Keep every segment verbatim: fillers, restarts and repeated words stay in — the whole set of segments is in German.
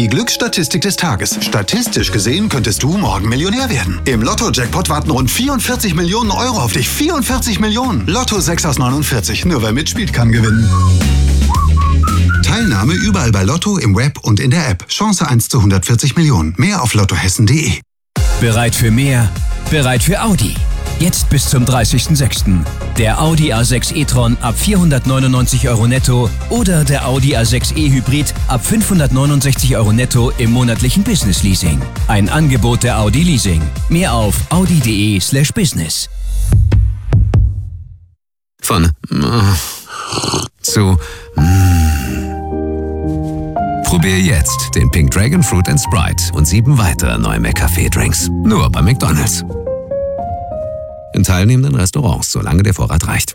Glücksstatistik des Tages. Statistisch gesehen könntest du morgen Millionär werden. Im Lotto-Jackpot warten rund vierundvierzig Millionen Euro auf dich. vierundvierzig Millionen. Lotto sechs aus neunundvierzig. Nur wer mitspielt, kann gewinnen. Teilnahme überall bei Lotto, im Web und in der App. Chance eins zu hundertvierzig Millionen. Mehr auf lottohessen punkt de. Bereit für mehr? Bereit für Audi. Jetzt bis zum dreißigsten sechsten Der Audi A sechs e-tron ab vierhundertneunundneunzig Euro netto oder der Audi A sechs e-Hybrid ab fünfhundertneunundsechzig Euro netto im monatlichen Business-Leasing. Ein Angebot der Audi Leasing. Mehr auf audi punkt de slash business. Von äh, zu äh. Probier jetzt den Pink Dragon Fruit and Sprite und sieben weitere neue McCafé-Drinks. Nur bei McDonald's. In teilnehmenden Restaurants, solange der Vorrat reicht.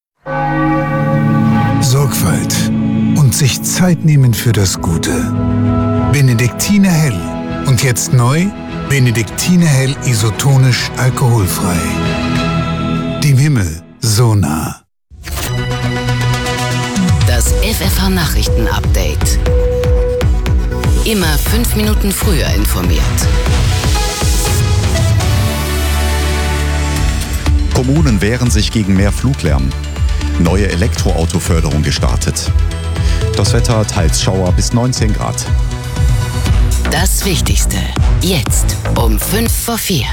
Sorgfalt und sich Zeit nehmen für das Gute. Benediktiner Hell. Und jetzt neu, Benediktiner Hell isotonisch alkoholfrei. Dem Himmel so nah. Das F F H-Nachrichten-Update. Immer fünf Minuten früher informiert. Kommunen wehren sich gegen mehr Fluglärm. Neue Elektroautoförderung gestartet. Das Wetter teils Schauer bis neunzehn Grad. Das Wichtigste. Jetzt um fünf vor vier.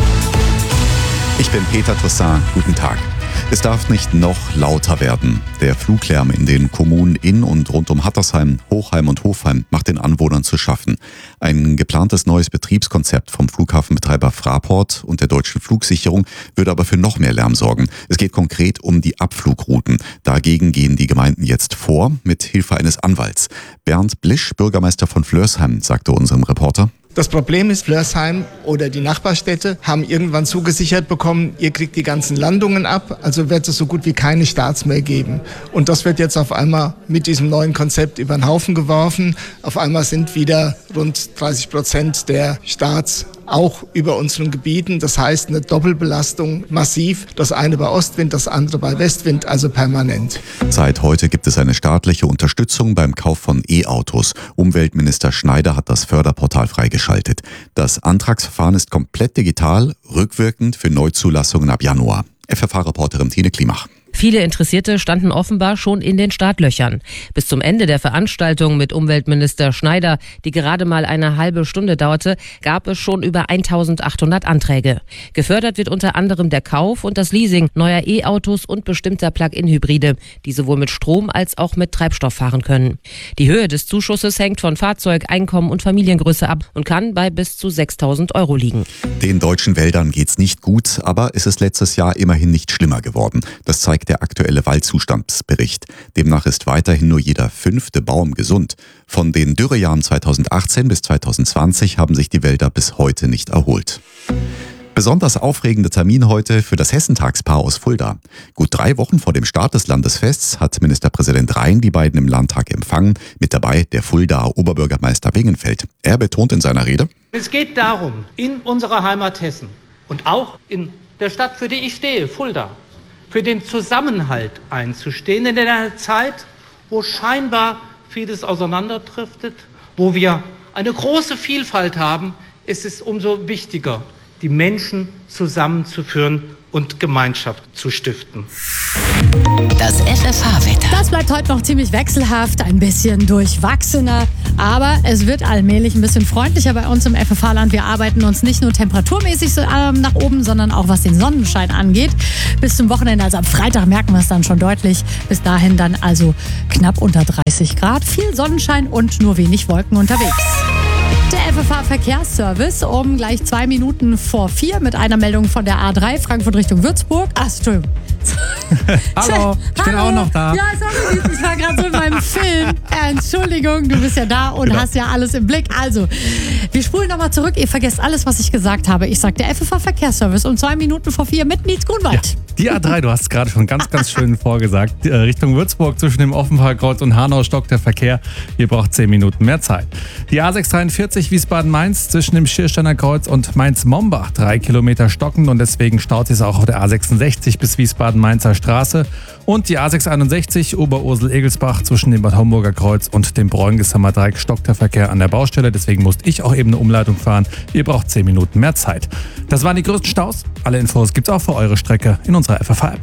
Ich bin Peter Toussaint. Guten Tag. Es darf nicht noch lauter werden. Der Fluglärm in den Kommunen in und rund um Hattersheim, Hochheim und Hofheim macht den Anwohnern zu schaffen. Ein geplantes neues Betriebskonzept vom Flughafenbetreiber Fraport und der Deutschen Flugsicherung würde aber für noch mehr Lärm sorgen. Es geht konkret um die Abflugrouten. Dagegen gehen die Gemeinden jetzt vor, mit Hilfe eines Anwalts. Bernd Blisch, Bürgermeister von Flörsheim, sagte unserem Reporter: Das Problem ist, Flörsheim oder die Nachbarstädte haben irgendwann zugesichert bekommen, ihr kriegt die ganzen Landungen ab, also wird es so gut wie keine Starts mehr geben. Und das wird jetzt auf einmal mit diesem neuen Konzept über den Haufen geworfen. Auf einmal sind wieder rund dreißig Prozent der Starts auch über unseren Gebieten. Das heißt, eine Doppelbelastung massiv. Das eine bei Ostwind, das andere bei Westwind, also permanent. Seit heute gibt es eine staatliche Unterstützung beim Kauf von E-Autos. Umweltminister Schneider hat das Förderportal freigeschaltet. Das Antragsverfahren ist komplett digital, rückwirkend für Neuzulassungen ab Januar. F F H-Reporterin Tine Klimach. Viele Interessierte standen offenbar schon in den Startlöchern. Bis zum Ende der Veranstaltung mit Umweltminister Schneider, die gerade mal eine halbe Stunde dauerte, gab es schon über eintausendachthundert Anträge. Gefördert wird unter anderem der Kauf und das Leasing neuer E-Autos und bestimmter Plug-in-Hybride, die sowohl mit Strom als auch mit Treibstoff fahren können. Die Höhe des Zuschusses hängt von Fahrzeug, Einkommen und Familiengröße ab und kann bei bis zu sechstausend Euro liegen. Den deutschen Wäldern geht's nicht gut, aber es ist letztes Jahr immerhin nicht schlimmer geworden. Das zeigt der aktuelle Waldzustandsbericht. Demnach ist weiterhin nur jeder fünfte Baum gesund. Von den Dürrejahren zweitausendachtzehn bis zweitausendzwanzig haben sich die Wälder bis heute nicht erholt. Besonders aufregender Termin heute für das Hessentagspaar aus Fulda. Gut drei Wochen vor dem Start des Landesfests hat Ministerpräsident Rhein die beiden im Landtag empfangen. Mit dabei der Fuldaer Oberbürgermeister Wingenfeld. Er betont in seiner Rede: Es geht darum, in unserer Heimat Hessen und auch in der Stadt, für die ich stehe, Fulda, für den Zusammenhalt einzustehen in einer Zeit, wo scheinbar vieles auseinanderdriftet, wo wir eine große Vielfalt haben. Ist es umso wichtiger, die Menschen zusammenzuführen und Gemeinschaft zu stiften. Das F F H-Wetter. Das bleibt heute noch ziemlich wechselhaft, ein bisschen durchwachsener, aber es wird allmählich ein bisschen freundlicher bei uns im F F H-Land. Wir arbeiten uns nicht nur temperaturmäßig so, äh, nach oben, sondern auch was den Sonnenschein angeht. Bis zum Wochenende, also am Freitag, merken wir es dann schon deutlich. Bis dahin dann also knapp unter dreißig Grad, viel Sonnenschein und nur wenig Wolken unterwegs. Der F F H-Verkehrsservice um gleich zwei Minuten vor vier mit einer Meldung von der A drei Frankfurt Richtung Würzburg. Ach, Entschuldigung. Hallo, ich bin Hallo. auch noch da. Ja, sorry, ich war gerade so in meinem Film. Entschuldigung, du bist ja da und genau. Hast ja alles im Blick. Also, wir spulen nochmal zurück. Ihr vergesst alles, was ich gesagt habe. Ich sage der F F H-Verkehrsservice um zwei Minuten vor vier mit Nils Grunwald. Ja. Die A drei, du hast es gerade schon ganz, ganz schön vorgesagt. Äh, Richtung Würzburg zwischen dem Offenbachkreuz und Hanau stockt der Verkehr. Ihr braucht zehn Minuten mehr Zeit. Die A sechs dreiundvierzig Wiesbaden-Mainz zwischen dem Schiersteiner Kreuz und Mainz-Mombach. Drei Kilometer stockend und deswegen staut es auch auf der A sechsundsechzig bis Wiesbaden-Mainzer Straße. Und die A sechshunderteinundsechzig Oberursel-Egelsbach zwischen dem Bad Homburger Kreuz und dem Bräungeshammer Dreieck stockt der Verkehr an der Baustelle. Deswegen musste ich auch eben eine Umleitung fahren. Ihr braucht zehn Minuten mehr Zeit. Das waren die größten Staus. Alle Infos gibt's auch für eure Strecke in unserer F F H-App.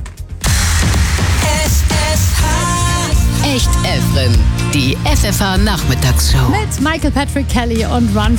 Echt Efren, die F F H-Nachmittagsshow. Mit Michael Patrick Kelly und Run